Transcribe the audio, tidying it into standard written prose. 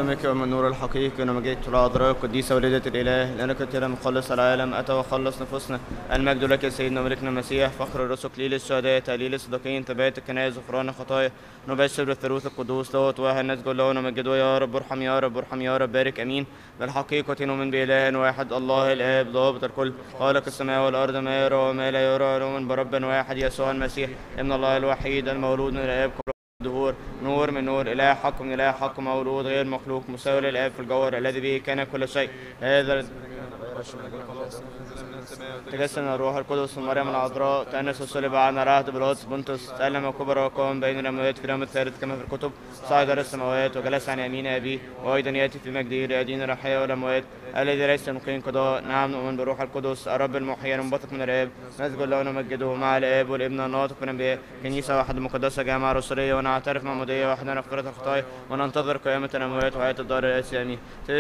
دمك ومن النور الحقيقي ونمجدت العذراء القديسة وليدة الإله لأنك أنت مخلص العالم أتى وخلص نفوسنا. المجد لك يا سيدنا وملكنا المسيح، فخر الرسل، إكليل الشهداء، تهليل الصديقين، تبات الكنائس، غفران خطايا، نبشر بالثالوث القدوس له وتوهى الناس كلها ونمجده يا رب ارحم يا رب ارحم يا رب بارك أمين. بالحقيقة نؤمن بإله واحد الله الآب ضابط الكل خالق السماء والأرض ما يرى وما لا يرى، نؤمن برب واحد يسوع المسيح ابن الله الوحيد المولود من الآب ظهور نور من نور، إله حق من إله حق، مولود غير مخلوق، مساوي للآب في الجوهر، الذي به كان كل شيء. هذا تجسم الروح القدس من مريم العذراء، تأنس وصلب عنا رهط بالقدس بنطس، تألم وكبر وقام بين الأموات في اليوم الثالث كما في الكتب، صعد إلى السماوات وجلس عن يمين أبيه، وأيضا يأتي في مجده ليدين الأحياء والأموات، الذي ليس يمكن قضاء. نعم نؤمن بالروح القدس الرب المحيي المنبثق من الآب، نسجد له ونمجده مع الآب والابن الناطق بالأنبياء، كنيسة واحدة مقدسة جامعة رسولية، ونعترف معمودية واحدة نغفرة الخطايا، وننتظر قيامة الأموات وحياة الدار الآتية. آمين.